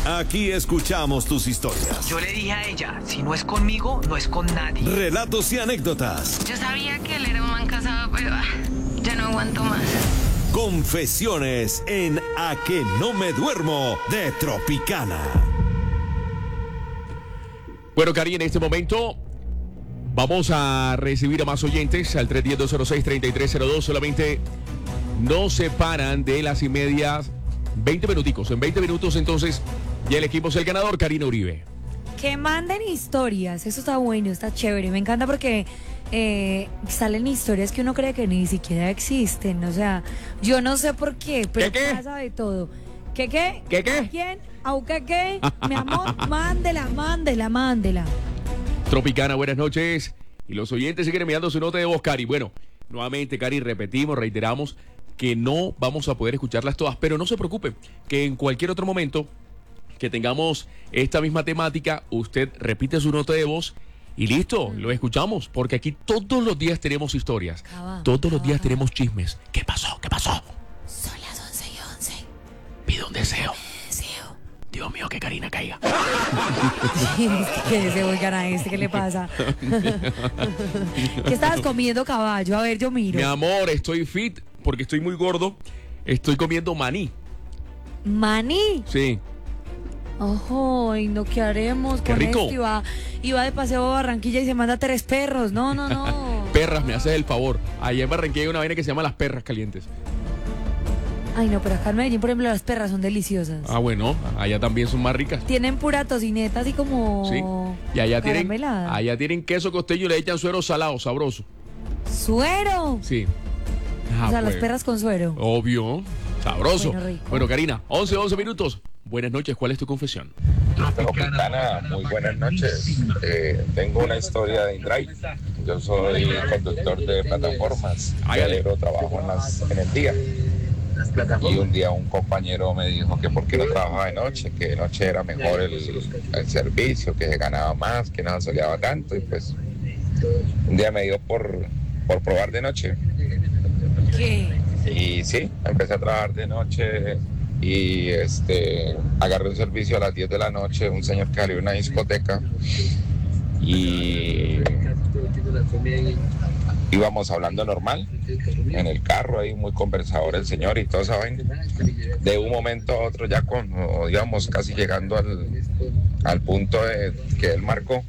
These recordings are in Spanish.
Aquí escuchamos tus historias. Yo le dije a ella, si no es conmigo, no es con nadie. Relatos y anécdotas. Yo sabía que él era un man casado, pero ya no aguanto más. Confesiones en A que no me duermo de Tropicana. Bueno, Cari, en este momento vamos a recibir a más oyentes al 310-206-3302. Solamente nos separan de las y medias 20 minuticos. En 20 minutos, entonces, ya el equipo es el ganador, Karina Uribe. Que manden historias, eso está bueno, está chévere. Me encanta porque salen historias que uno cree que ni siquiera existen. O sea, yo no sé por qué, pero ¿Qué? pasa de todo. ¿Qué? ¿Qué? ¿A quién? ¿Aunque qué? Mi amor, mándela. Tropicana, buenas noches. Y los oyentes siguen enviando su nota de voz, Cari. Bueno, nuevamente, Cari, reiteramos que no vamos a poder escucharlas todas, pero no se preocupe, que en cualquier otro momento que tengamos esta misma temática, usted repite su nota de voz y listo, lo escuchamos, porque aquí todos los días tenemos historias, todos los días tenemos chismes. ¿Qué pasó? Son las 11:11. Pido un deseo. Deseo. Dios mío, que Karina caiga. ¿Qué deseo, oigan a este? ¿Qué le pasa? ¿Qué estabas comiendo, caballo? A ver, yo miro. Mi amor, estoy fit porque estoy muy gordo. Estoy comiendo maní. ¿Maní? Sí. Ojo, y no, ¿qué haremos Qué con rico. esto? Iba de paseo a Barranquilla y se manda 3 perros. No. Perras, me haces el favor. Allá en Barranquilla hay una vaina que se llama las perras calientes. Ay, no, pero acá en Medellín, por ejemplo, las perras son deliciosas. Ah, bueno, allá también son más ricas. Tienen pura tocineta, así como Sí. Y allá caramelada. tienen queso costeño y le echan suero salado, sabroso. ¡Suero! Sí. O sea, las pues, perras con suero. obvio. Sabroso. Bueno, rico. Bueno, Karina, 11 minutos. Buenas noches, ¿cuál es tu confesión? Tropicana, muy buenas noches. Tengo una historia de InDrive. Yo soy conductor de plataformas. Hágale. Pero trabajo en el día. Y un día un compañero me dijo que por qué no trabajaba de noche, que de noche era mejor el servicio, que se ganaba más, que no se soleaba tanto. Y pues un día me dio por probar de noche. ¿Qué? Y sí, empecé a trabajar de noche y agarré un servicio a las 10 de la noche, un señor que abrió una discoteca y íbamos hablando normal en el carro, ahí muy conversador el señor y toda esa vaina. De un momento a otro, ya cuando íbamos casi llegando al punto que él marcó,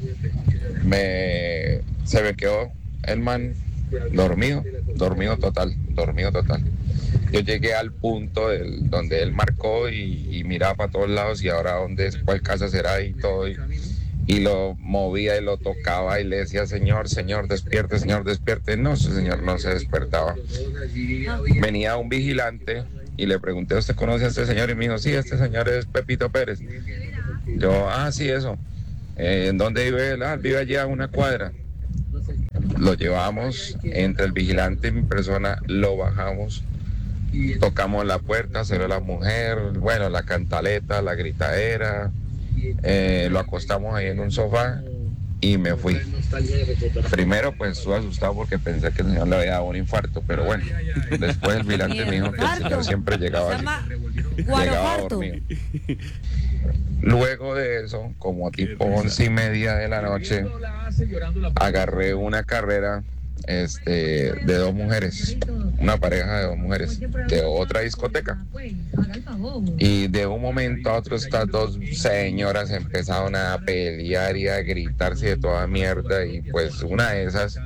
se me quedó el man dormido total. Yo llegué al punto donde él marcó y miraba para todos lados y ahora cuál casa será y todo. Y lo movía y lo tocaba y le decía, señor, despierte. No, ese señor no se despertaba. Venía un vigilante y le pregunté, ¿usted conoce a este señor? Y me dijo, sí, este señor es Pepito Pérez. Yo, sí, eso. ¿En dónde vive él? Vive allá a una cuadra. Lo llevamos entre el vigilante y mi persona, lo bajamos, tocamos la puerta, salió la mujer, bueno, la cantaleta, la gritadera, lo acostamos ahí en un sofá y me fui. Primero pues estuve asustado porque pensé que el señor le había dado un infarto, pero bueno, después el vigilante me dijo que el señor siempre llegaba dormido. Luego de eso, como tipo 11:30 de la noche, agarré una carrera de 2 mujeres, una pareja de 2 mujeres de otra discoteca, y de un momento a otro estas 2 señoras empezaron a pelear y a gritarse de toda mierda, y pues una de esas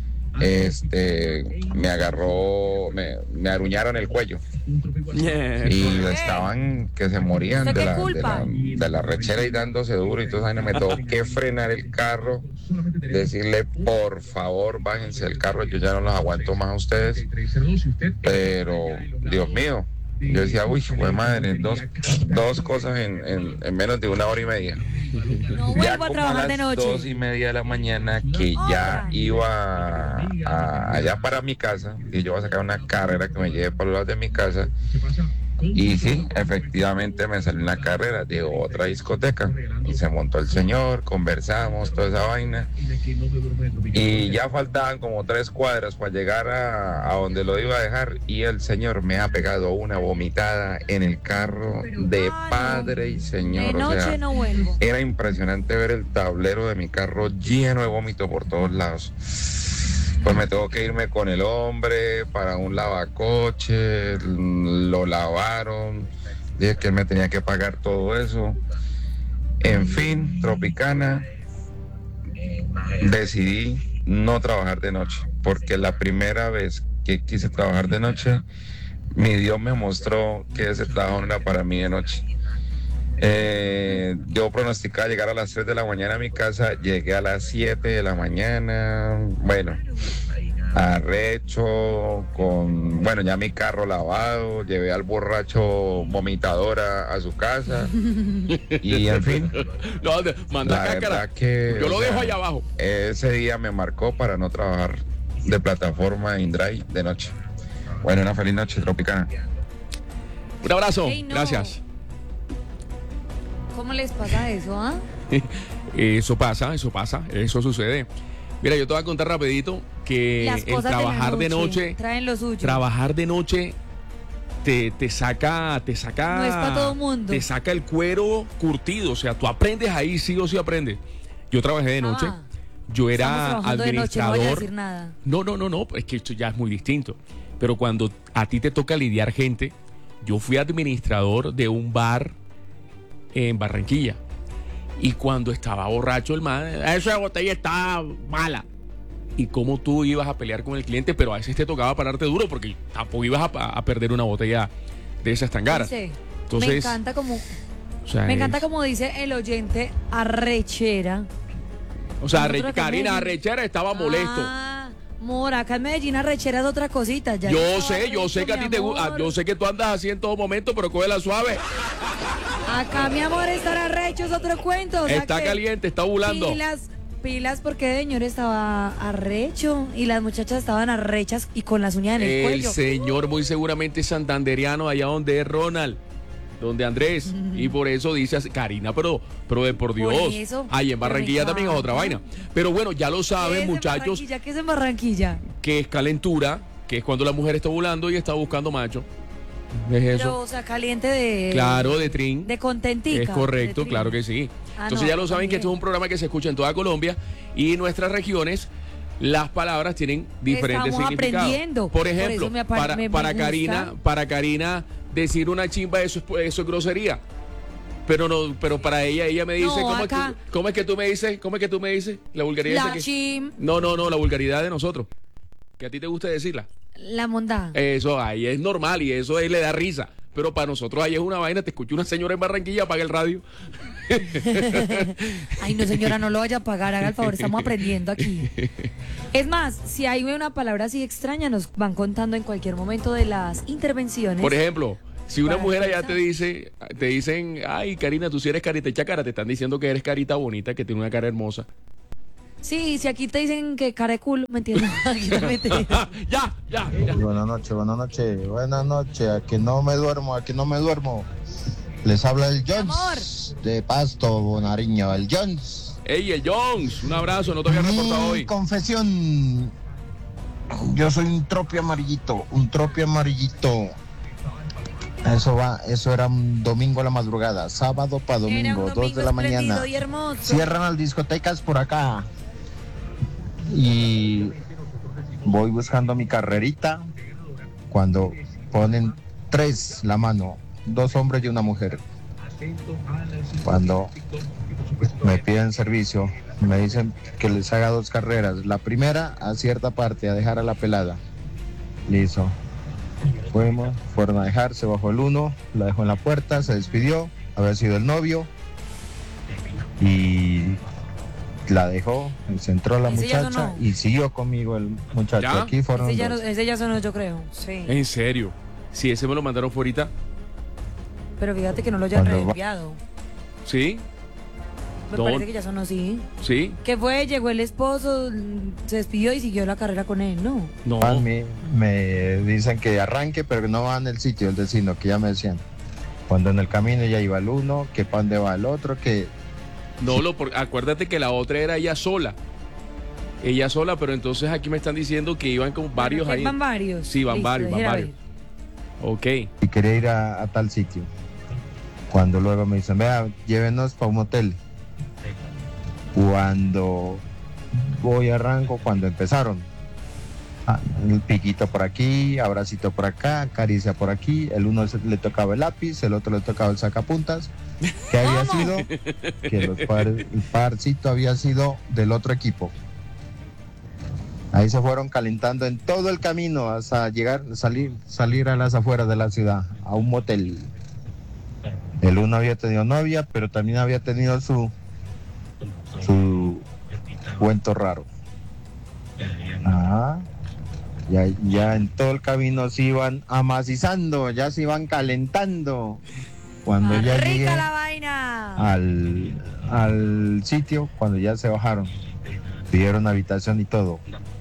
me agarró, me aruñaron el cuello y estaban que se morían de la rechera y dándose duro, y entonces me tuvo que frenar el carro, decirle por favor bájense del carro, yo ya no los aguanto más a ustedes. Pero Dios mío, yo decía, uy, fue madre, dos cosas en menos de 1 hora y media. No Ya vuelvo a como trabajar de las noche. 2:30 de la mañana, que ya iba allá para mi casa, y yo voy a sacar una carrera que me lleve para los lados de mi casa, Y sí, efectivamente me salió una carrera de otra discoteca y se montó el señor, conversamos, toda esa vaina. Y ya faltaban como 3 cuadras para llegar a donde lo iba a dejar y el señor me ha pegado una vomitada en el carro de padre y señor. De noche no vuelvo. Era impresionante ver el tablero de mi carro lleno de vómito por todos lados. Pues me tengo que irme con el hombre para un lavacoche, lo lavaron, dije que él me tenía que pagar todo eso. En fin, Tropicana, decidí no trabajar de noche, porque la primera vez que quise trabajar de noche, mi Dios me mostró que ese trabajo no era para mí de noche. Yo pronosticaba llegar a las 3 de la mañana a mi casa, llegué a las 7 de la mañana, bueno, arrecho, bueno, ya mi carro lavado, llevé al borracho vomitador a su casa y en fin, No, manda la cáscara. verdad que, Yo lo o sea, dejo allá abajo. ese día me marcó para no trabajar de plataforma InDrive de noche. Bueno, una feliz noche, Tropicana. Un abrazo. Ey, no. Gracias. ¿Cómo les pasa eso, ah? Eso pasa, eso sucede. Mira, yo te voy a contar rapidito que Las el cosas trabajar de la noche, traen lo suyo. trabajar de noche te saca, No es pa' todo mundo. te saca el cuero curtido, o sea, tú aprendes ahí, sí o sí aprendes. Yo trabajé de noche, Ah, yo estamos era trabajando de noche, no voy a administrador. decir nada. No, es que esto ya es muy distinto. Pero cuando a ti te toca lidiar gente, yo fui administrador de un bar en Barranquilla. Y cuando estaba borracho el man, esa botella está mala. Y cómo tú ibas a pelear con el cliente, pero a veces te tocaba pararte duro porque tampoco ibas a perder una botella de esas tangaras. Sí. Entonces, me encanta como o sea, me encanta como dice el oyente, arrechera. O sea, Nosotros acá en Karina Medellín. Arrechera estaba molesto. Ah, Mora, acá en Medellín arrechera es otra cosita. Ya Yo estaba sé que a ti arrecho, te mi gusta, amor. yo sé que tú andas así en todo momento, pero cógela suave. Acá, mi amor, estar arrecho es otro cuento. O sea Está que caliente, está ovulando. Pilas porque el señor estaba arrecho y las muchachas estaban arrechas y con las uñas en el El cuello. señor muy seguramente santanderiano, allá donde es Ronald, donde Andrés, y por eso dice así, Karina, pero de por Dios, eso, ahí en pero Barranquilla me también es otra encanta. vaina. Pero bueno, ya lo ¿Qué saben, es en muchachos, Barranquilla? ¿Qué es en Barranquilla? que es calentura, que es cuando la mujer está ovulando y está buscando macho. Es eso. Pero, o sea, caliente de... Claro, de trin. De contentica. Es correcto, de claro trin. que sí. Ah, Entonces no, ya lo saben que también. esto es un programa que se escucha en toda Colombia y en nuestras regiones las palabras tienen diferentes Estamos significados. aprendiendo. Por Por ejemplo, eso me gusta. para Karina decir una chimba eso es grosería. Pero no, pero para ella me dice, No, ¿cómo, cómo es que tú me dices? ¿Cómo es que tú me dices? La vulgaridad La que... chim, No, la vulgaridad de nosotros. Que a ti te gusta decirla. la mondá. Eso ahí es normal y eso ahí le da risa. Pero para nosotros ahí es una vaina, te escucho una señora en Barranquilla, apaga el radio. Ay, no, señora, no lo vaya a pagar, haga el favor, estamos aprendiendo aquí. Es más, si hay una palabra así extraña, nos van contando en cualquier momento de las intervenciones. Por ejemplo, si una Para mujer allá empezar. te dicen, ay, Karina, tú sí eres carita hecha cara, te están diciendo que eres carita bonita, que tiene una cara hermosa. Sí, si aquí te dicen que cara de culo, ¿me entiendes? Aquí también te dicen. Ya. Buenas noches, aquí no me duermo. Les habla el Jones de Pasto, Nariño, el Jones. Ey, el Jones, un abrazo, no te había reportado hoy. Confesión, yo soy un tropio amarillito. Eso era un domingo a la madrugada, sábado para Era domingo, un 2 de la mañana. espléndido y hermoso. Cierran las discotecas por acá. Y voy buscando mi carrerita cuando ponen 3 la mano, 2 hombres y una mujer. Cuando me piden servicio, me dicen que les haga 2 carreras. La primera a cierta parte, a dejar a la pelada. Listo. Fueron a dejar, se bajó el uno, la dejó en la puerta, se despidió, había sido el novio. Y la dejó, se entró la Ese ya muchacha sonó. y siguió conmigo el muchacho. ¿Ya? Aquí fueron Ese ya, dos. ese ya sonó, yo creo. Sí. En serio, si ese me lo mandaron fuera, Pero fíjate que no lo hayan Cuando va- reenviado. ¿sí? Me No. parece que ya son así. ¿Sí? Que fue, llegó el esposo, se despidió y siguió la carrera con él, ¿no? No. A mí me dicen que arranque, pero que no va en el sitio, el destino, que ya me decían. Cuando en el camino ya iba el uno, que para dónde va el otro, que No, acuérdate que la otra era ella sola. Ella sola, pero entonces aquí me están diciendo que iban con varios Bueno, que ahí. van varios. Sí, van Listo, varios, van déjela varios. ver. Ok. y quería ir a tal sitio. Cuando luego me dicen, vea, llévenos para un hotel. Cuando voy arranco, cuando empezaron. El piquito por aquí, abracito por acá, caricia por aquí. El uno le tocaba el lápiz, el otro le tocaba el sacapuntas. ¿Qué había sido? Que el parcito había sido del otro equipo. Ahí se fueron calentando en todo el camino hasta salir a las afueras de la ciudad, a un motel. El uno había tenido novia, pero también había tenido su cuento raro. Ya en todo el camino se iban amacizando, ya se iban calentando. Cuando ¡Ah, ya rica llegué la vaina! al sitio, cuando ya se bajaron, pidieron habitación y todo.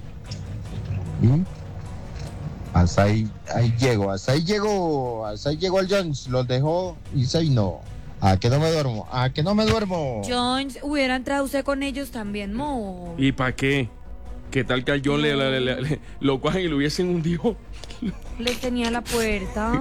Y hasta ahí llegó el Jones, los dejó y se vino. ¿A que no me duermo? Jones, hubiera entrado usted con ellos también, mo. ¿Y para qué? ¿Qué tal que al John lo cojan y lo hubiesen hundido? Les tenía la puerta.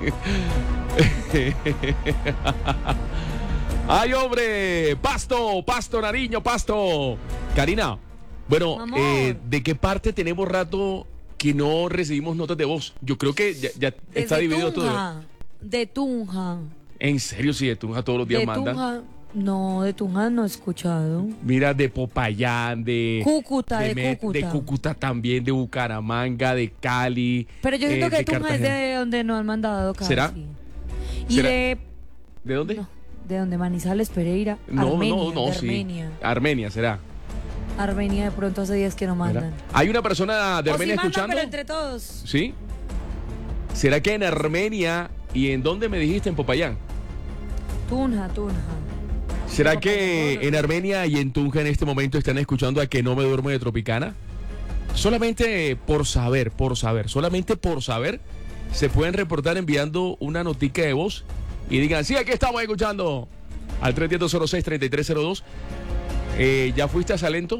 ¡Ay, hombre! ¡Pasto, Nariño, pasto! Karina, bueno, Amor. ¿de qué parte tenemos rato que no recibimos notas de voz? Yo creo que ya está Desde dividido todo. Tunja. De Tunja. En serio, sí, de Tunja todos los días De mandan. Tunja. No, de Tunja no he escuchado. Mira, de Popayán, de Cúcuta, de Cúcuta. de Cúcuta también, de Bucaramanga, de Cali. Pero yo siento que de Tunja es Cartagena. de donde no han mandado casi. ¿Será? Y ¿Será? de... ¿De dónde? No, de donde Manizales, Pereira. No, Armenia, no, de sí. Armenia. Armenia, será. Armenia de pronto hace días que no mandan. ¿Hay una persona de O Armenia sí mandan, escuchando? pero entre todos. ¿Sí? ¿Será que en Armenia y en dónde me dijiste? En Popayán. Tunja. ¿Será Popayán, que todos los en Armenia y en Tunja en este momento están escuchando a Que No Me Duermo de Tropicana? Solamente por saber, solamente por saber, se pueden reportar enviando una notica de voz y digan, sí, aquí estamos escuchando al 310-06-3302. ¿Ya fuiste a Salento?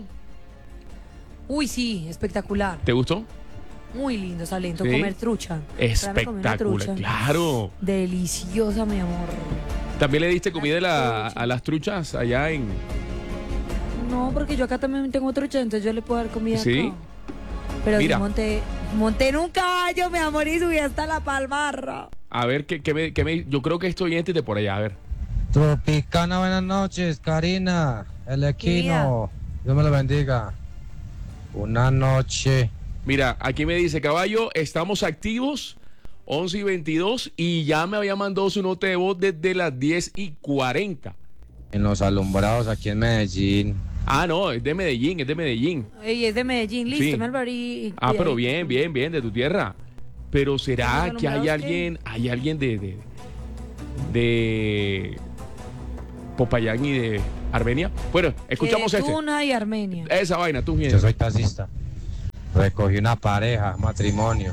Uy, sí, espectacular. ¿Te gustó? Muy lindo Salento, Sí. comer trucha. Espectacular, claro. Deliciosa, mi amor. ¿También le diste comida a las truchas allá en...? No, porque yo acá también tengo trucha, entonces yo le puedo dar comida Sí. acá. Pero Mira. sí monté en un caballo, mi amor, y subí hasta la Palmarra. A ver, yo creo que estoy oyente de por allá, a ver. Tropicana, buenas noches, Karina, el Equino, Dios me lo bendiga. Una noche. Mira, aquí me dice, caballo, estamos activos, 11:22, y ya me había mandado su nota de voz desde las 10:40. En los alumbrados aquí en Medellín. Ah, no, es de Medellín. Ey, es de Medellín, listo, Sí. me alvarí. Ah, pero bien, de tu tierra. Pero ¿será ¿Los que hay alumbrados alguien de Popayán y de Armenia? Bueno, escuchamos de este. Tunja y Armenia. Esa vaina, tú Yo vienes. soy taxista. Recogí una pareja, matrimonio.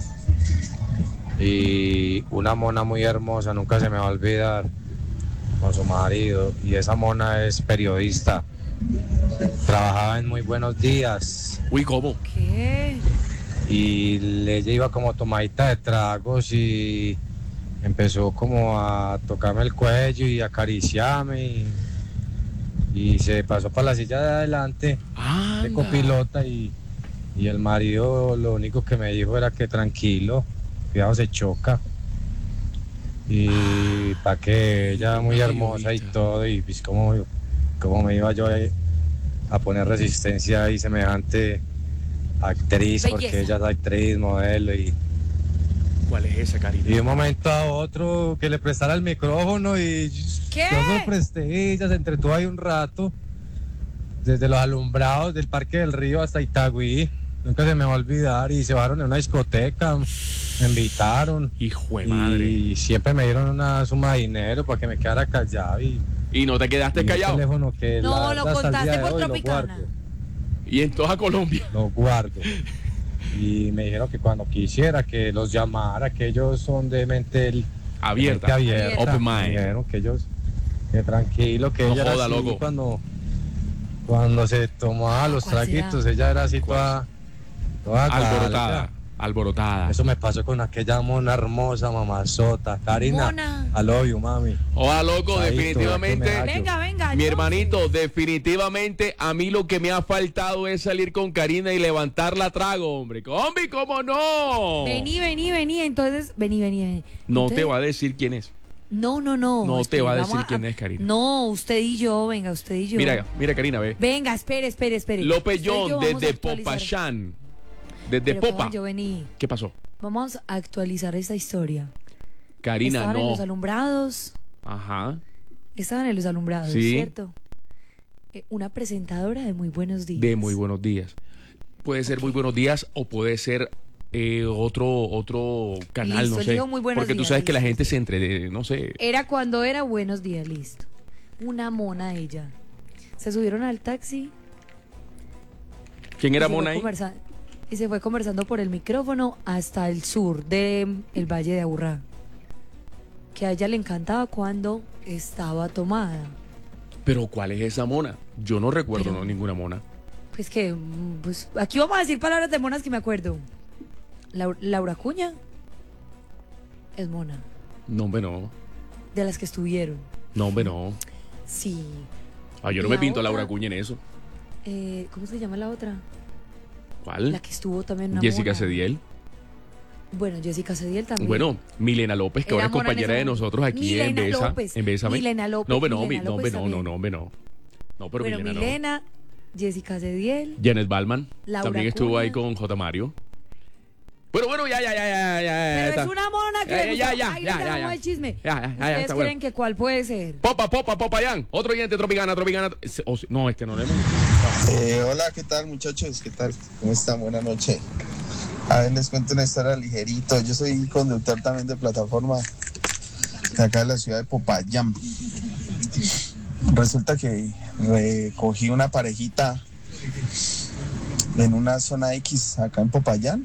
Y una mona muy hermosa, nunca se me va a olvidar, con su marido. Y esa mona es periodista. Trabajaba en Muy Buenos Días. Uy, ¿cómo? ¿Qué? Y ella iba como tomadita de tragos y empezó como a tocarme el cuello y acariciarme y se pasó para la silla de adelante de copilota y el marido lo único que me dijo era que tranquilo, cuidado se choca. Y para que ella muy hermosa y todo, y pues como me iba yo a poner resistencia ahí semejante actriz, porque Belleza. ella es actriz, modelo y ¿Cuál es esa, Karina? de un momento a otro que le prestara el micrófono y ¿Qué? yo se lo presté, ella se entretuvo ahí un rato desde los alumbrados del Parque del Río hasta Itagüí, nunca se me va a olvidar, y se bajaron en una discoteca, me invitaron Hijo de madre. y siempre me dieron una suma de dinero para que me quedara callado y Y no te quedaste Y un callado. teléfono que No, la lo verdad, hasta el contaste día de por hoy lo Tropicana. guardo. Y en toda Colombia. Lo guardo. Y me dijeron que cuando quisiera que los llamara, que ellos son de mente Abierta. Open mind. Me dijeron que ellos, que tranquilo, que No ella joda, era así loco. cuando se tomaba los ¿Cuál será? traguitos, ella era así toda Alborotada. galga. Alborotada. Eso me pasó con aquella mona hermosa, mamazota, Karina. Mona. I love you, mami. Oa, loco, Ahí, definitivamente. todo, aquí me Venga, Mi yo hermanito, definitivamente a mí lo que me ha faltado es salir con Karina y levantarla a trago, hombre. Combi, ¿cómo no? Vení, entonces, vení. No Entonces, te va a decir quién es. No. No te espere, va a vamos decir quién es, Karina. No, usted y yo, venga, usted y yo. Mira, Karina, ve. Venga, espere. López Usted y yo John, vamos a desde actualizar. Popayán. Desde Pero Popa. ¿cómo yo vení? ¿Qué pasó? Vamos a actualizar esta historia. Karina, Estaban en los no. alumbrados. Ajá. Estaban en los alumbrados, Sí. ¿cierto? Una presentadora de Muy Buenos Días. De Muy Buenos Días. Puede ser Muy Buenos Días o puede ser otro canal, Listo, no sé. digo Muy Buenos Porque tú Días, sabes que la listo. gente se entre, no sé. Era cuando era Buenos Días, listo. Una mona ella. Se subieron al taxi. ¿Quién era y se fue Mona ahí? Y se fue conversando por el micrófono hasta el sur del Valle de Aburrá. Que a ella le encantaba cuando estaba tomada. Pero ¿cuál es esa mona? Yo no recuerdo Pero- ninguna mona. Pues que, pues aquí vamos a decir palabras de monas que me acuerdo. Laura Cuña es mona. No, hombre, no. De las que estuvieron. No, hombre, no. Sí. Yo no La me pinto a otra- Laura Cuña en eso. ¿Cómo se llama la otra? ¿Cuál? La que estuvo también una Jessica mona. Cediel. Bueno, Jessica Cediel también. Bueno, Milena López, que Era ahora es mona en compañera ese de momento. nosotros aquí en Milena Besa. López. En Bésame. Milena López, No, hombre, no, Milena López también. no, hombre, no. No, pero Bueno, Milena, Milena, Jessica Cediel. no. Janet Balman. Laura También estuvo Cuña. ahí con J. Mario. Bueno, ya. Pero está. es una mona que le gusta. Ahí le damos el chisme. Ya, ¿Ustedes está creen bueno. que cuál puede ser? Popayán. Otro oyente, Tropicana. No, este no le hemos. Hola, ¿qué tal muchachos? ¿Qué tal? ¿Cómo están? Buenas noches. A ver, les cuento una historia ligerito. Yo soy conductor también de plataforma de acá de la ciudad de Popayán. Resulta que recogí una parejita en una zona X acá en Popayán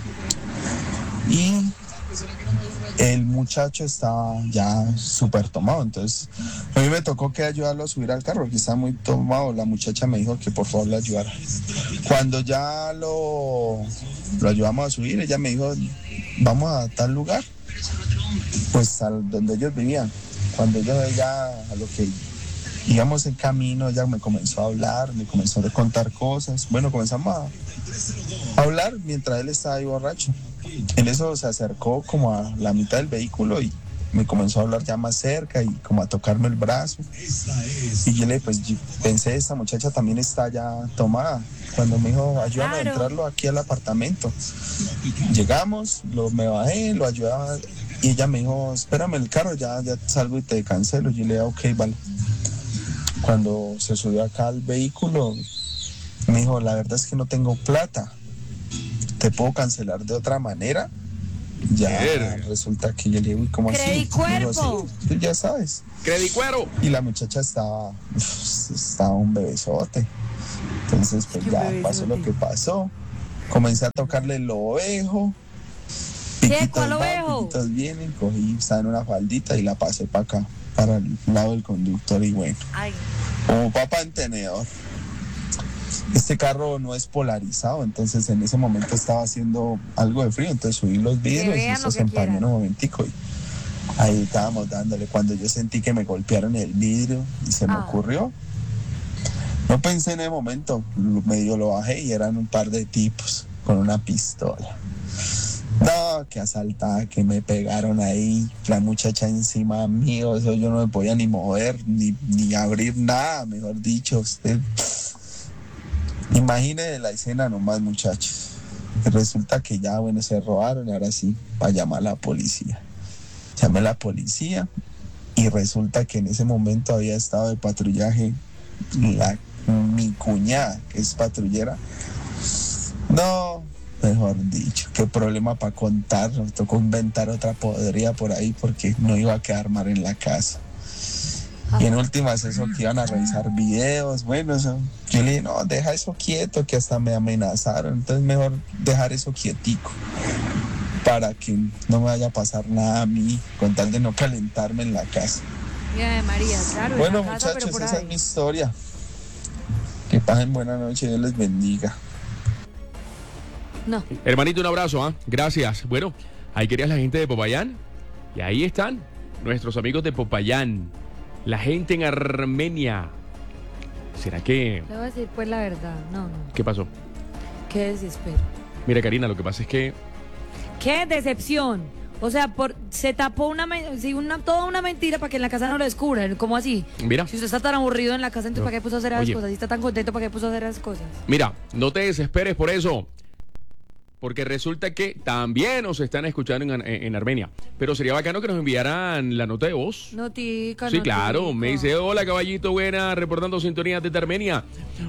y el muchacho estaba ya súper tomado, entonces a mí me tocó que ayudarlo a subir al carro porque estaba muy tomado. La muchacha me dijo que por favor le ayudara. Cuando ya lo ayudamos a subir, ella me dijo, vamos a tal lugar, pues a donde ellos vivían. Cuando yo ya a lo que íbamos en camino, ella me comenzó a hablar, me comenzó a contar cosas. Bueno, comenzamos a hablar mientras él estaba ahí borracho. En eso se acercó como a la mitad del vehículo y me comenzó a hablar ya más cerca y como a tocarme el brazo. Y yo le pues yo pensé, esta muchacha también está ya tomada. Cuando me dijo, ayúdame a entrarlo aquí al apartamento. Llegamos, me bajé, lo ayudaba y ella me dijo, espérame en el carro, ya salgo y te cancelo. Yo le dije, ok, vale. Cuando se subió acá al vehículo, me dijo, la verdad es que no tengo plata. ¿Te puedo cancelar de otra manera? Ya Verga. resulta que yo le digo, ¿cómo así? Credicuerpo. Digo, sí, tú ya sabes. Credicuero. Y la muchacha estaba un bebesote. Entonces, pues Qué ya bebesote. pasó lo que pasó. Comencé a tocarle el ovejo. ¿Qué? ¿Cuál ovejo? Piquitos vienen, cogí, estaba en una faldita y la pasé para acá, para el lado del conductor y bueno. Ay. Como papa en tenedor. Este carro no es polarizado, entonces en ese momento estaba haciendo algo de frío, entonces subí los vidrios y vean eso lo se que empañó quieran. en un momentico y ahí estábamos dándole. Cuando yo sentí que me golpearon el vidrio y se me ocurrió, no pensé en el momento, medio lo bajé y eran un par de tipos con una pistola. No, que asaltada, que me pegaron ahí, la muchacha encima mío, eso yo no me podía ni mover, ni abrir nada, mejor dicho. Usted imagine la escena nomás, muchachos. Resulta que ya, bueno, se robaron y ahora sí, para llamar a la policía. Llamé a la policía y resulta que en ese momento había estado de patrullaje mi cuñada, que es patrullera. No, mejor dicho, qué problema para contar. Nos tocó inventar otra podrida por ahí porque no iba a quedar mal en la casa. Y en últimas eso que iban a revisar videos, bueno, eso, yo le dije, no, deja eso quieto, que hasta me amenazaron, entonces mejor dejar eso quietico, para que no me vaya a pasar nada a mí, con tal de no calentarme en la casa. Mira, María, claro. Bueno, en la casa, muchachos, pero por esa ahí. es mi historia. Que pasen buena noche, Dios les bendiga. No. Hermanito, un abrazo, ¿ah? Gracias. Bueno, ahí querías la gente de Popayán. Y ahí están nuestros amigos de Popayán. La gente en Armenia. ¿Será que...? Le voy a decir pues la verdad. No. ¿Qué pasó? Qué desespero. Mira, Karina, lo que pasa es que... Qué decepción. O sea, se tapó toda una mentira para que en la casa no lo descubran. ¿Cómo así? Mira. Si usted está tan aburrido en la casa, entonces ¿para qué puso a hacer esas Oye. cosas? Si está tan contento, ¿para qué puso a hacer esas cosas? Mira, no te desesperes por eso. Porque resulta que también nos están escuchando en Armenia. Pero sería bacano que nos enviaran la nota de voz. Notica, Sí, claro. Me dice, hola, caballito, buena, reportando sintonía desde Armenia.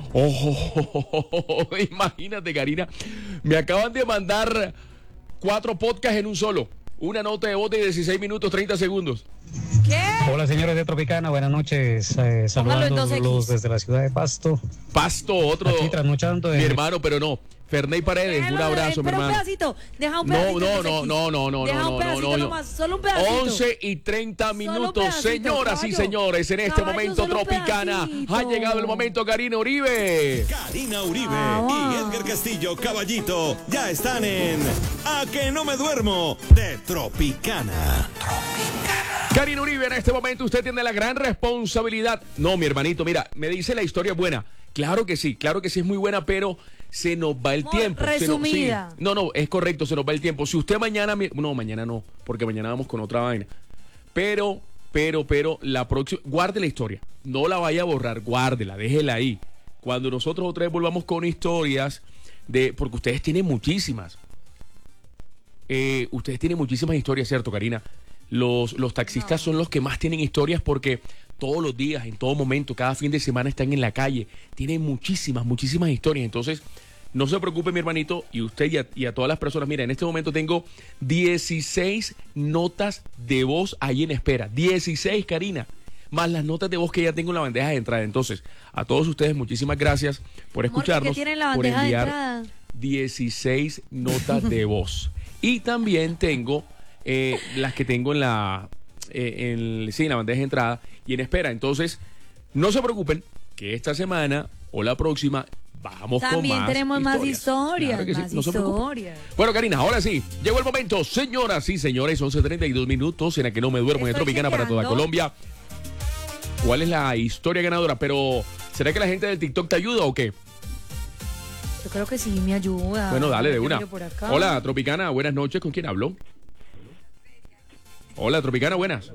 Oh, imagínate, Karina. Me acaban de mandar 4 podcasts en un solo. Una nota de voz de 16 minutos, 30 segundos. ¿Qué? Hola, señores de Tropicana, buenas noches. Póngalo en Saludándolos 2X. desde la ciudad de Pasto. Pasto, otro. Aquí trasnochando Mi en... hermano, pero no. Ferney Paredes, un abrazo, mi Espera un hermano. pedacito. Deja un pedacito. No. Deja un pedacito nomás, solo un pedacito. 11:30 un minutos, pedacito, señoras y caballo. señores, en este Caballo, momento solo un Tropicana. pedacito. Ha llegado el momento, Karina Uribe. Karina Uribe y Edgar Castillo, Caballito, ya están en A que no me duermo de Tropicana. Karina Uribe, en este momento usted tiene la gran responsabilidad. No, mi hermanito, mira, me dice la historia es buena. Claro que sí es muy buena, pero se nos va el tiempo. Resumida. No, es correcto, se nos va el tiempo. Si usted mañana, no, mañana no, porque mañana vamos con otra vaina. Pero, la próxima, guarde la historia. No la vaya a borrar, guárdela, déjela ahí. Cuando nosotros otra vez volvamos con historias porque ustedes tienen muchísimas. Ustedes tienen muchísimas historias, ¿cierto, Karina? Los taxistas son los que más tienen historias porque todos los días, en todo momento, cada fin de semana están en la calle. Tienen muchísimas historias. Entonces, no se preocupe, mi hermanito, y usted y a todas las personas. Mira, en este momento tengo 16 notas de voz ahí en espera. 16, Karina. Más las notas de voz que ya tengo en la bandeja de entrada. Entonces, a todos ustedes, muchísimas gracias por escucharnos. ¿Qué tiene en la por bandeja de enviar entrada? 16 notas de voz. Y también tengo las que tengo en la bandeja de entrada y en espera. Entonces, no se preocupen que esta semana o la próxima vamos También con más tenemos más historias, Claro que sí, más no se preocupen. historias. Bueno, Karina, ahora sí, llegó el momento. Señoras y señores, 11:32 minutos en la que no me duermo de Estoy Tropicana para toda chequeando. Colombia. ¿Cuál es la historia ganadora? Pero, ¿será que la gente del TikTok te ayuda o qué? Yo creo que sí me ayuda. Bueno, dale de Yo una. miro por acá. Hola, Tropicana, buenas noches. ¿Con quién hablo? Hola, Tropicana, buenas.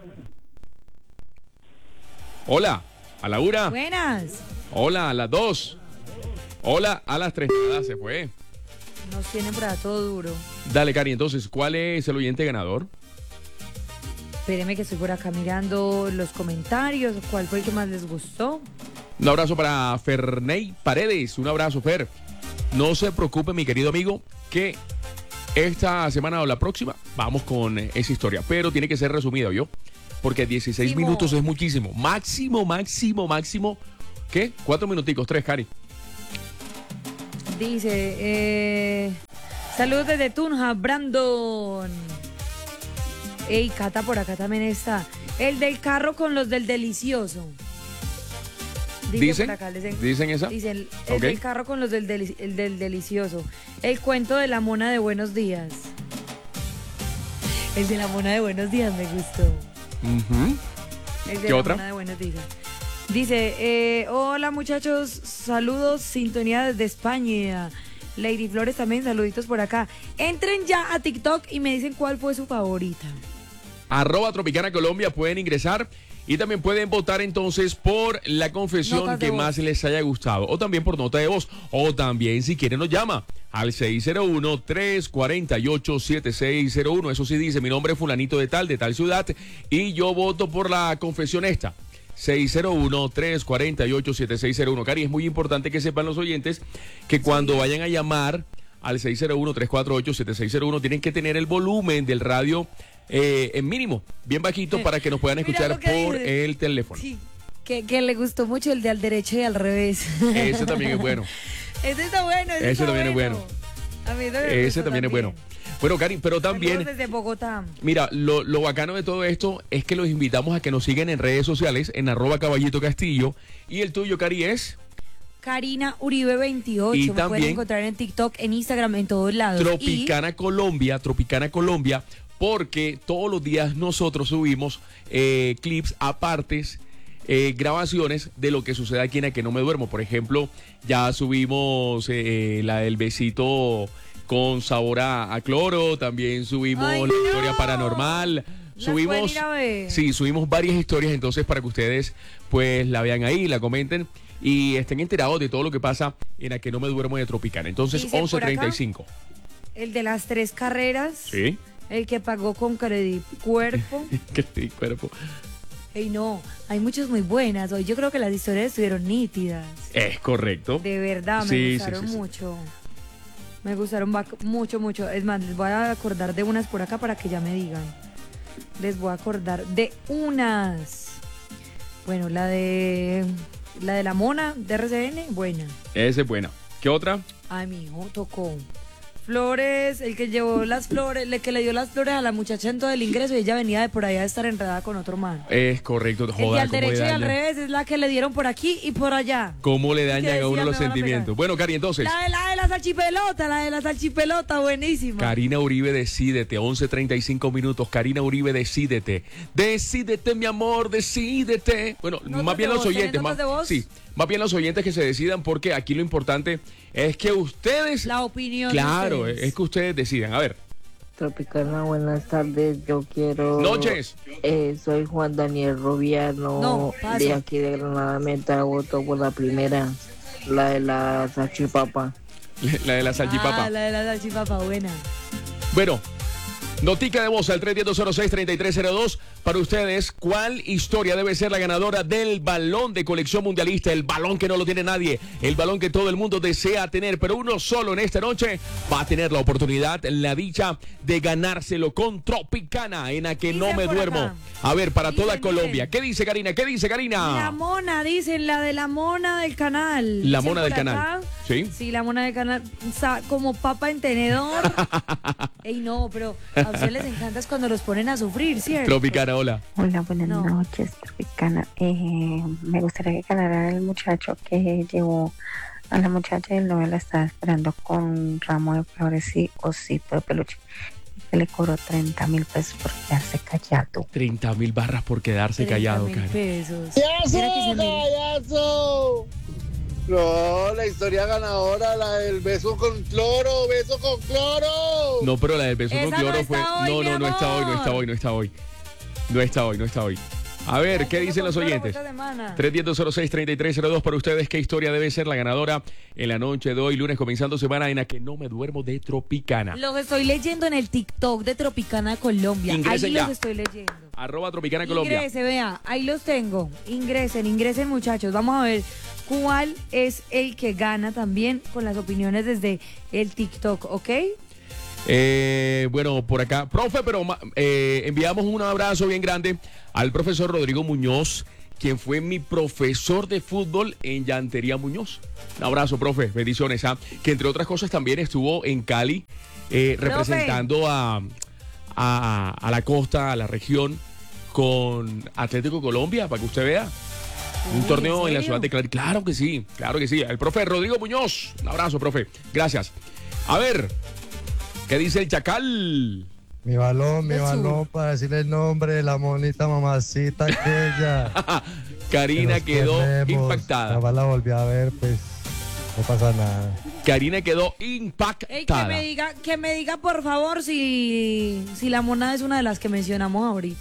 Hola, a la 1. Buenas. Hola, a las 2. Hola, a las 3. Nada, se fue. Nos tienen para todo duro. Dale, Cari, entonces, ¿cuál es el oyente ganador? Espéreme que estoy por acá mirando los comentarios. ¿Cuál fue el que más les gustó? Un abrazo para Ferney Paredes. Un abrazo, Fer. No se preocupe, mi querido amigo, que esta semana o la próxima vamos con esa historia. Pero tiene que ser resumido, ¿yo? Porque 16 minutos es muchísimo. Máximo. ¿Qué? 4 minuticos, 3, Cari. Dice, saludos desde Tunja, Brandon. Ey, Cata por acá también está. El del carro con los del delicioso. ¿Dicen? Por acá, ¿Dicen esa? Dicen el Ok. del carro con los del delicioso. El cuento de la mona de buenos días. El de la mona de buenos días me gustó. Ujú. El de ¿Qué la otra? mona de buenos días. Dice, hola muchachos, saludos, sintonía desde España. Lady Flores también, saluditos por acá. Entren ya a TikTok y me dicen cuál fue su favorita. @Tropicana Colombia pueden ingresar y también pueden votar entonces por la confesión Notas de que voz. más les haya gustado o también por nota de voz o también si quieren nos llama al 601-348-7601. Eso sí dice, mi nombre es fulanito de tal ciudad y yo voto por la confesión esta. 601-348-7601. Cari, es muy importante que sepan los oyentes que cuando vayan a llamar al 601-348-7601 tienen que tener el volumen del radio en mínimo, bien bajito, para que nos puedan Mira escuchar lo que por dice. el teléfono. Sí, que le gustó mucho el de al derecho y al revés. Ese también es bueno. Ese está bueno. Ese está también es bueno. A mí también me Ese gustó también es bueno. Bueno, Cari, pero también, Saludos desde Bogotá. mira, lo bacano de todo esto es que los invitamos a que nos sigan en redes sociales, en @caballitocastillo. Y el tuyo, Cari, es Karina Uribe 28. Y Me pueden también encontrar en TikTok, en Instagram, en todos lados. Tropicana Colombia, porque todos los días nosotros subimos clips apartes, grabaciones de lo que sucede aquí en A Que No Me Duermo. Por ejemplo, ya subimos la del besito con sabor a cloro, también subimos ¡Ay, la no! historia paranormal. ¿Las Subimos, pueden ir a ver? sí, subimos varias historias, entonces para que ustedes pues la vean ahí, la comenten y estén enterados de todo lo que pasa en A Que No Me Duermo de Tropicana. Entonces, Dice por acá, 11:35. El de las 3 carreras. Sí. El que pagó con Credit Cuerpo. Que sí, cuerpo. Ey, no, hay muchas muy buenas. Hoy yo creo que las historias estuvieron nítidas. Es correcto. De verdad, me Sí, gustaron sí. mucho. Me gustaron mucho. Es más, les voy a acordar de unas por acá para que ya me digan. Les voy a acordar de unas. Bueno, la de la mona de RCN, buena. Esa es buena. ¿Qué otra? Ay, mi hijo tocó. Flores, el que llevó las flores, el que le dio las flores a la muchacha en todo el ingreso y ella venía de por allá a estar enredada con otro man. Es correcto. El de Joder, al cómo le derecho y al dañan. revés es la que le dieron por aquí y por allá. Cómo le Que dañan a decía, uno "Me los van a sentimientos". pegar. Bueno, Cari, entonces. La de la salchipelota, buenísima. Karina Uribe, decídete. 11:35 minutos. Karina Uribe, decídete. Decídete, mi amor, decídete. Bueno, ¿Notas más bien de los voz? ¿Tienen oyentes. notas de voz? Sí, más bien los oyentes que se decidan, porque aquí lo importante es que ustedes. La opinión. Claro, de ustedes. es que ustedes decidan. A ver. Tropicana, buenas tardes. Yo quiero. Noches. Soy Juan Daniel Roviano. No, paso. De aquí de Granada Meta. Voto por la primera. La de la salchipapa. La de la salchipapa. Ah, la de la salchipapa, buena. Bueno, notica de voz al 310-06-3302 para ustedes. ¿Cuál historia debe ser la ganadora del balón de colección mundialista? El balón que no lo tiene nadie, el balón que todo el mundo desea tener, pero uno solo en esta noche va a tener la oportunidad, la dicha de ganárselo con Tropicana en A Que No Dicen Me por Duermo. acá. A ver, para toda Dicen, Colombia. dicen. ¿Qué dice Karina? ¿Qué dice Karina? La mona, dicen, la de la mona del canal. La Dicen mona del por canal. acá. Sí. Sí, la mona del canal. Como papa en tenedor. Ey, no, pero a ustedes les encanta es cuando los ponen a sufrir, ¿cierto? Tropicana, hola. Hola, buenas No. noches, Tropicana. Me gustaría que ganara el muchacho que llevó a la muchacha y el novio la estaba esperando con un ramo de flores y osito de peluche. Que le cobró 30.000 pesos por quedarse callado. 30.000 barras por quedarse callado, 30.000 Karen. pesos. Mira que se me- ¡Payaso! No, la historia ganadora, la del beso con cloro, beso con cloro. No, pero la del beso con Esa cloro no fue. está hoy, No, mi no, no está hoy, no amor. está hoy, no está hoy. No está hoy. A ver, ¿qué dicen los oyentes? 310-06-3302 para ustedes. ¿Qué historia debe ser la ganadora en la noche de hoy, lunes, comenzando semana en A Que No Me Duermo de Tropicana? Los estoy leyendo en el TikTok de Tropicana Colombia. Ingresen Ahí ya. los estoy leyendo. @Tropicana Colombia. Ingrese, vea, ahí los tengo. Ingresen, muchachos. Vamos a ver cuál es el que gana también con las opiniones desde el TikTok, ¿ok? Bueno, por acá, profe, pero enviamos un abrazo bien grande al profesor Rodrigo Muñoz, quien fue mi profesor de fútbol en Llantería Muñoz. Un abrazo, profe, bendiciones, que entre otras cosas también estuvo en Cali representando a la costa, a la región, con Atlético Colombia, para que usted vea. Un torneo en la ciudad de Cali. Claro que sí. El profe Rodrigo Muñoz. Un abrazo, profe. Gracias. A ver, ¿qué dice el Chacal? Mi balón, para decirle el nombre de la monita mamacita aquella. Karina Que nos quedó perdemos. impactada. Nada más la volví a ver, pues no pasa nada. Karina quedó impactada. Ey, que me diga por favor si la monada es una de las que mencionamos ahorita.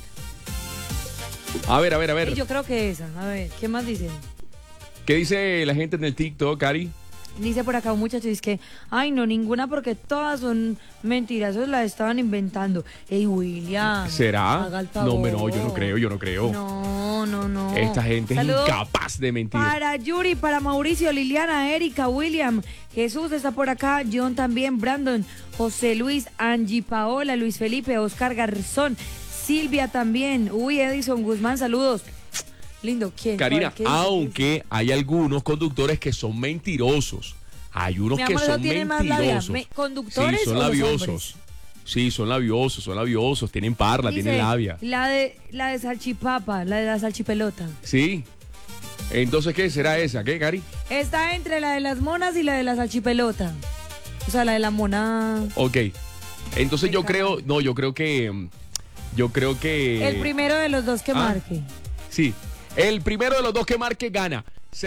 A ver. Ey, yo creo que esa. A ver, ¿qué más dicen? ¿Qué dice la gente en el TikTok, Cari? Dice por acá un muchacho, dice que, ay, no, ninguna porque todas son mentiras, esos las estaban inventando. Ey, William. ¿Será? haga el No, favor. yo no creo. No, No. Esta gente Saludos es incapaz de mentir. Para Yuri, para Mauricio, Liliana, Erika, William, Jesús está por acá, John también, Brandon, José Luis, Angie Paola, Luis Felipe, Oscar Garzón, Silvia también. Uy, Edison Guzmán, saludos. Lindo, ¿quién? Karina, ¿Qué dice? aunque hay algunos conductores que son mentirosos. Hay unos Mi que amor, eso son tiene más labia. mentirosos. ¿Conductores Sí, son o los labiosos. hombres? Sí, son labiosos, tienen parla, Dice, tienen labia. La de salchipapa, la de la salchipelota. Sí. Entonces, ¿qué será esa? ¿Qué, Cari? Está entre la de las monas y la de la salchipelota. O sea, la de la mona. Ok. Entonces yo creo que El primero de los dos que marque. Sí. El primero de los dos que marque gana.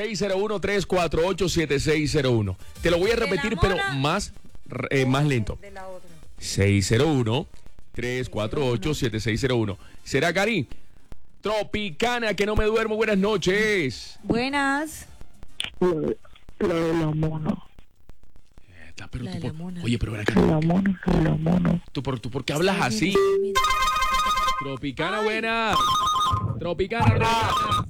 601-348-7601. Te lo voy a repetir, pero más lento. 601-348-7601. ¿Será, Cari? Tropicana, que no me duermo. Buenas noches. Buenas. La de la mona. Pero La de la mona. Oye, pero ven acá. La mona. ¿Tú por qué hablas así? Tropicana, buena. Tropicana.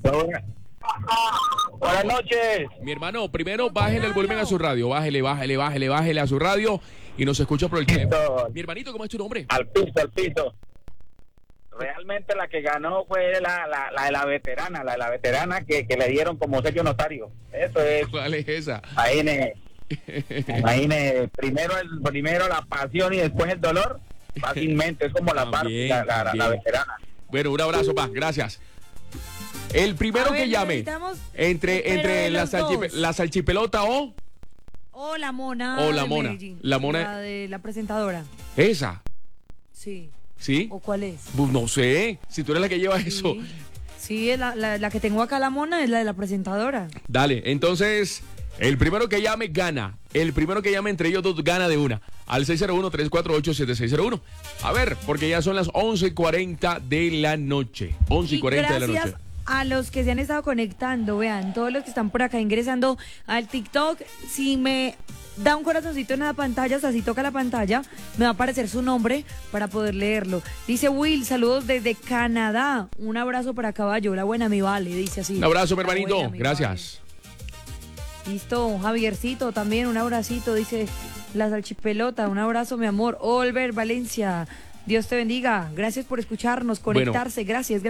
Buenas noches. Mi hermano, primero bájele el volumen a su radio. Bájele a su radio y nos escucha por el teléfono. Mi hermanito, ¿cómo es tu nombre? Al piso. Realmente la que ganó fue la de la veterana que le dieron como sello notario. Eso es. ¿Cuál es esa? Imagine, primero la pasión y después el dolor. Fácilmente, es como la veterana. Bueno, un abrazo, pa, gracias. El primero que llame entre la salchipelota o la mona. O la mona. Medellín. La mona. La de la presentadora. ¿Esa? Sí. ¿Sí? ¿O cuál es? Pues no sé, si tú eres la que lleva eso. Sí, es la que tengo acá, la mona, es la de la presentadora. Dale, entonces, el primero que llame gana. El primero que llame entre ellos dos gana de una. Al 601-348-7601. A ver, porque ya son las 11:40 de la noche. 11:40 de la noche. A los que se han estado conectando, vean, todos los que están por acá ingresando al TikTok, si me da un corazoncito en la pantalla, o sea, si toca la pantalla, me va a aparecer su nombre para poder leerlo. Dice Will, saludos desde Canadá. Un abrazo para Caballo, la buena mi vale, dice así. Un abrazo, mi La hermanito, buena, mi gracias. vale. Listo, Javiercito también, un abracito, dice la salchipelota, un abrazo, mi amor. Oliver Valencia, Dios te bendiga, gracias por escucharnos, conectarse, gracias.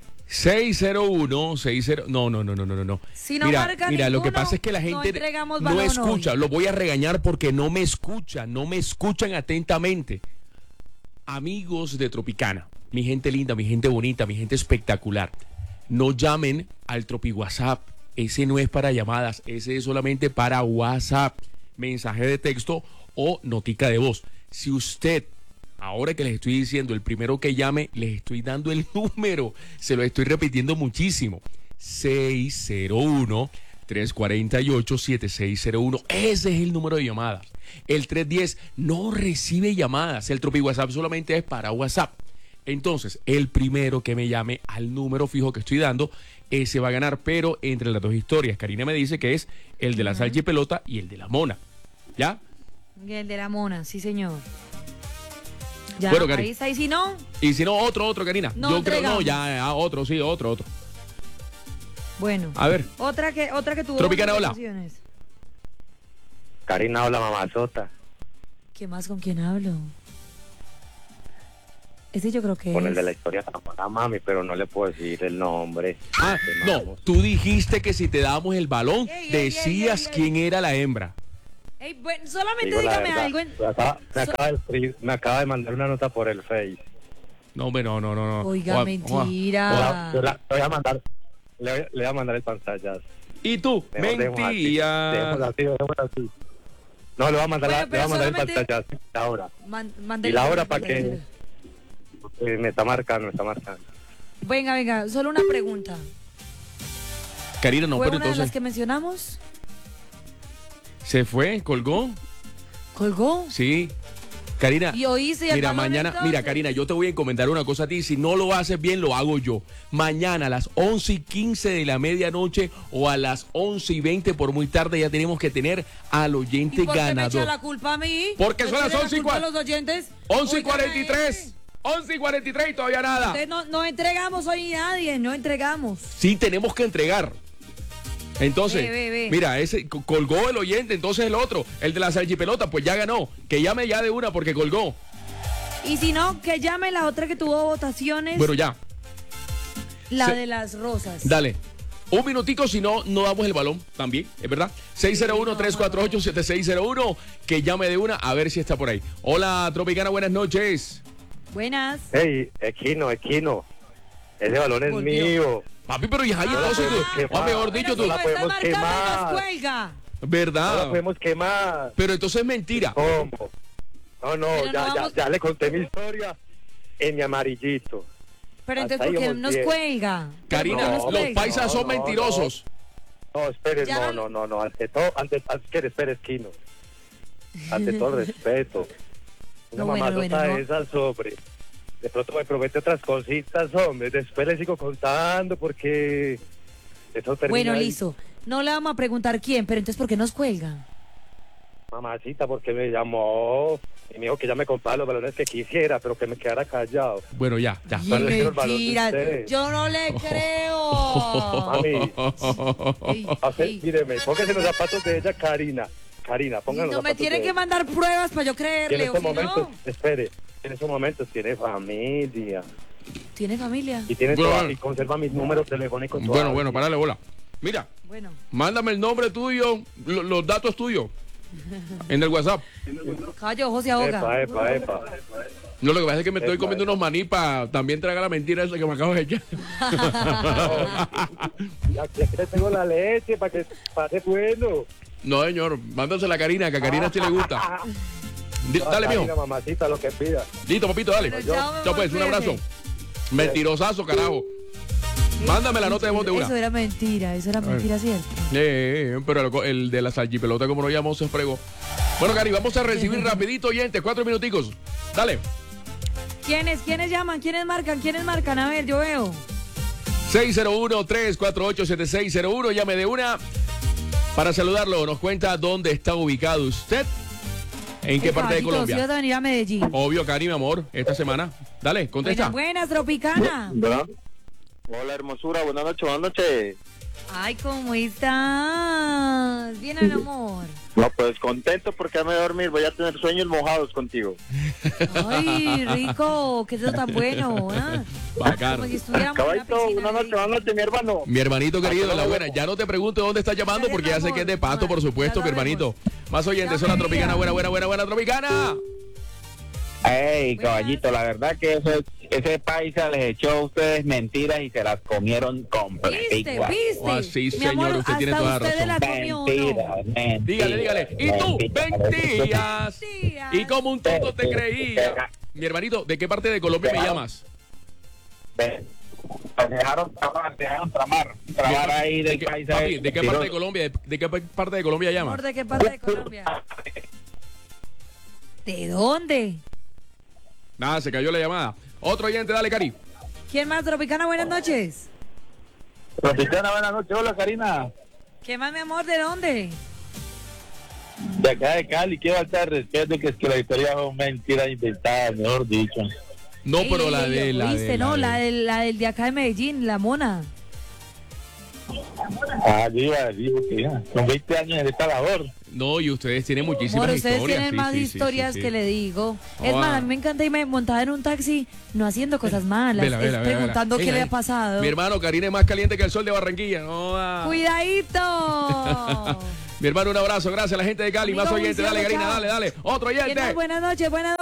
601-60. No. Si no mira, marca lo ninguno, que pasa es que la gente entregamos no balón escucha. hoy. Lo voy a regañar porque no me escuchan atentamente. Amigos de Tropicana, mi gente linda, mi gente bonita, mi gente espectacular, no llamen al Tropi WhatsApp. Ese no es para llamadas, ese es solamente para WhatsApp, mensaje de texto o notica de voz. Si usted, ahora que les estoy diciendo, el primero que llame, les estoy dando el número. Se lo estoy repitiendo muchísimo. 601-348-7601. Ese es el número de llamadas. El 310 no recibe llamadas. El Tropi WhatsApp solamente es para WhatsApp. Entonces, el primero que me llame al número fijo que estoy dando, ese va a ganar. Pero entre las dos historias, Karina me dice que es el de la salchipelota y el de la mona. ¿Ya? Y el de la mona, sí señor. Ya, bueno, Cari. ahí está, y si no, otro, Karina. No Yo creo, entregamos. otro. bueno. A ver. Otra que tuvo Tropicana, hola. ocasiones. Karina, hola, mamazota. ¿Qué más? ¿Con quién hablo? Ese yo creo que Con es. el de la historia de la mami, pero no le puedo decir el nombre. No, tú dijiste que si te dábamos el balón, decías quién era la hembra. Ey, bueno, solamente Digo la dígame verdad, algo. me acaba de mandar una nota por el Face. No, hombre, no. Oiga, mentira. Le voy a mandar, le voy a mandar el pantallazo. ¿Y tú? Mentira. Dejemos así. No, le voy a mandar, Bueno, le voy a mandar el solamente- pantallazo, la hora. Mándale Y la hora el para que me está marcando. Venga, solo una pregunta. Karina, no, ¿Fue pero una de las entonces que mencionamos? se fue, colgó. ¿Colgó? Sí. Karina, Y oíste y el mira, balón, mañana, entonces. mira, Karina, yo te voy a encomendar una cosa a ti. Si no lo haces bien, lo hago yo. Mañana a las 11:15 de la medianoche o a las 11:20 por muy tarde ya tenemos que tener al oyente ¿Y por qué me ganador. echa la culpa a mí? Porque ¿Me son las echa la 11:40. culpa a los oyentes? 11:43. 11:43 y todavía nada. Entonces no entregamos hoy nadie, no entregamos. Sí, tenemos que entregar. Entonces, Ve. mira, ese colgó el oyente, entonces el otro, el de la salchipelota, pues ya ganó. Que llame ya de una porque colgó. Y si no, que llame la otra que tuvo votaciones. Bueno, ya. De las rosas. Dale. Un minutico, si no, no damos el balón también, ¿es verdad? 601-348-7601, que llame de una a ver si está por ahí. Hola, Tropicana, buenas noches. Buenas. Hey, Equino. Ese balón es mío. Papi, pero ya hay entonces, o mejor dicho, tú. No la podemos quemar. Cuelga. ¿Verdad? No la podemos quemar. Pero entonces es mentira. ¿Cómo? No, ya le conté mi historia en mi amarillito. Pero entonces, ¿por qué nos cuelga? Karina, los paisas son mentirosos. No, espere, no. Ante todo, espere, Esquino. Ante todo el respeto. Una mamazota de esas, sobre. De pronto me promete otras cositas, hombre. Después le sigo contando porque eso termina. Bueno, ahí. listo. No le vamos a preguntar quién, pero entonces, ¿por qué nos cuelga? Mamacita, porque me llamó y me dijo que ya me compraba los balones que quisiera, pero que me quedara callado. Bueno, ya. Mentira, yo no le creo. Mami, míreme, póngase los zapatos de ella, Karina, póngase los no me zapatos tiene de que ella. mandar pruebas para yo creerle. En estos ¿o si momentos, no? espere, en estos momentos tiene familia. ¿Tiene familia? Y tiene y conserva mis números telefónicos. Bueno, parale, bola. Mira, mándame el nombre tuyo, los datos tuyos, en el WhatsApp. Callo, ojo se ahoga. Epa. No, lo que pasa es que me estoy comiendo unos maní para también tragar la mentira esa que me acabo de echar. Ya que le tengo la leche para que pase bueno. No, señor, mándasela a Karina, que a Karina sí le gusta. Dale, mijo. Mamacita, lo que pida. Listo, papito, dale. Chao, pues, un abrazo. Mentirosazo, carajo. Mándame la nota de voz de una. Eso era mentira, ¿cierto? Pero el de la salchipelota, como lo llamó, se fregó. Bueno, Cari, vamos a recibir rapidito, oyentes, 4 minuticos. Dale. ¿Quiénes llaman? ¿Quiénes marcan? A ver, yo veo. 601-348-7601, llame de una. Para saludarlo, nos cuenta dónde está ubicado usted. ¿En qué parte de Colombia? Si vas a venir a Medellín. Obvio, Cari, mi amor, esta semana. Dale, contesta. Buenas, Tropicana. Hola, hermosura, buenas noches. Ay, ¿cómo estás? Bien, mi amor. No, pues contento porque ya me voy a dormir, voy a tener sueños mojados contigo. Ay, rico, que eso tan bueno, ¿eh? Bacano. Como si estuviéramos Caballito, buenas noches, mi hermano. Mi hermanito querido, la buena. Ya no te pregunto dónde estás llamando porque ya sé que es de Pasto, por supuesto, mi hermanito. Más oyentes, son la Tropicana, buena, Tropicana. Ey, caballito, la verdad que ese paisa les echó a ustedes mentiras y se las comieron completas. ¿Viste? Sí, mi señor, amor, usted tiene toda la razón. Mentiras. Dígale. Y tú, mentías. Y como un tonto te creía. Mi hermanito, ¿de qué parte de Colombia me llamas? Dejaron tramar ahí del paisa. Papi, ¿de qué parte de Colombia? ¿De qué parte de Colombia llamas? Amor, ¿de qué parte de Colombia? ¿De dónde? Nada, se cayó la llamada. Otro oyente, dale, Cari. ¿Quién más, Tropicana? Buenas noches. Tropicana, buenas noches. Hola, Karina. ¿Qué más, mi amor? ¿De dónde? De acá de Cali, quiero falta de respeto que es que la historia es mentira inventada, mejor dicho. No, pero la del de acá de Medellín, la mona. Yo iba a decir que con 20 años en esta labor. No, y ustedes tienen muchísimas historias. Ustedes tienen más historias que le digo. Es más, a mí me encanta irme montada en un taxi, no haciendo cosas malas, preguntando qué le ha pasado. Mi hermano, Karina es más caliente que el sol de Barranquilla. ¡Cuidadito! Mi hermano, un abrazo. Gracias a la gente de Cali. Más oyentes. Dale, Karina, dale. Otro oyente. Buenas noches. Buenas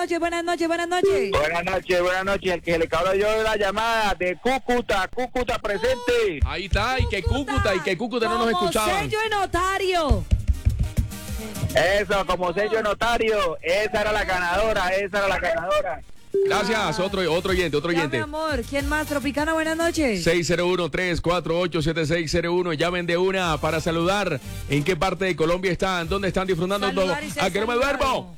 noches. El que se le acabó yo de la llamada de Cúcuta presente. Ahí está, y que Cúcuta no nos escuchaban. Sello de notario. Eso, como sello de notario. Esa era la ganadora. Gracias, otro oyente. Ya, mi amor, ¿quién más? Tropicana, buenas noches. 601-348-7601, llamen de una para saludar. ¿En qué parte de Colombia están? ¿Dónde están disfrutando todo? ¿A que no me duermo?